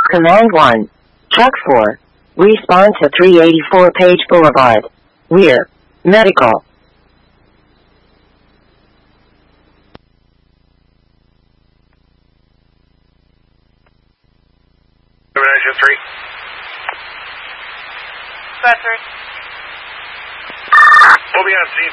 Command 1. Truck 4. Respond to 384 Page Boulevard. We're medical. Termination 3. Bedford. We'll be on scene